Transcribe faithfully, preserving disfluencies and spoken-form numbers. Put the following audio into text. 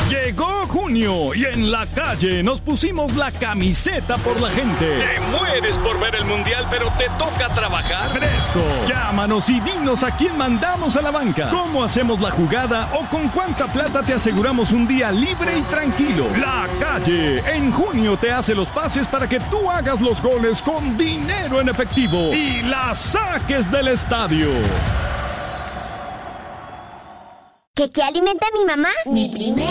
Llegó junio y en la calle nos pusimos la camiseta por la gente. Te mueres por ver el mundial, pero te toca trabajar. Fresco. Llámanos y dinos a quién mandamos a la banca, cómo hacemos la jugada o con cuánta plata te aseguramos un día libre y tranquilo. La calle en junio te hace los pases para que tú hagas los goles con dinero en efectivo y la saques del estadio. ¿Qué, qué alimenta a mi mamá? Mi primer